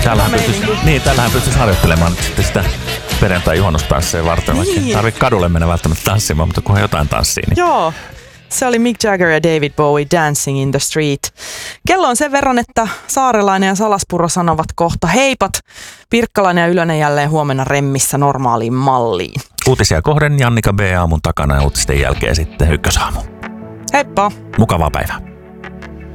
Täällähän pystyisi harjoittelemaan nyt sitten sitä perjantai-juhannustansseja varten. Niin. Ei tarvitse kadulle mennä välttämättä tanssimaan, mutta kunhan jotain tanssii. Niin. Joo. Se oli Mick Jagger ja David Bowie, Dancing in the Street. Kello on sen verran, että Saarelainen ja Salaspuro sanovat kohta heipat. Pirkkalainen ja Ylönen jälleen huomenna remmissä normaaliin malliin. Uutisia kohden Jannika B. aamun takana ja uutisten jälkeen sitten Ykkösaamu. Heippa! Mukavaa päivää.